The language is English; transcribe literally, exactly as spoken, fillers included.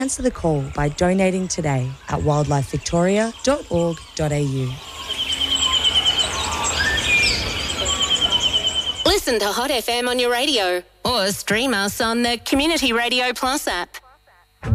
Answer the call by donating today at wildlife victoria dot org dot a u. Listen to Hot F M on your radio or stream us on the Community Radio Plus app.